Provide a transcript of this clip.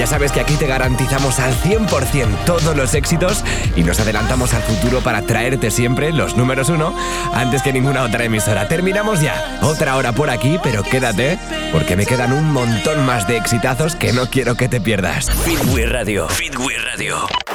Ya sabes que aquí te garantizamos al 100% todos los éxitos y nos adelantamos al futuro para traerte siempre los números 1 antes que ninguna otra emisora. Terminamos ya. Otra hora por aquí, pero quédate porque me quedan un montón más de exitazos que no quiero que te pierdas. Fit Win Radio. Fit Win Radio.